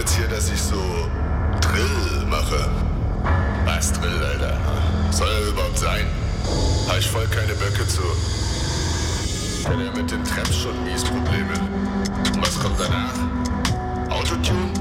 jetzt hier, dass ich so Drill mache. Was Drill, Alter? Soll er überhaupt sein? Hab ich voll keine Böcke zu. Hat er mit den Traps schon mies Probleme. Und was kommt danach? Autotune?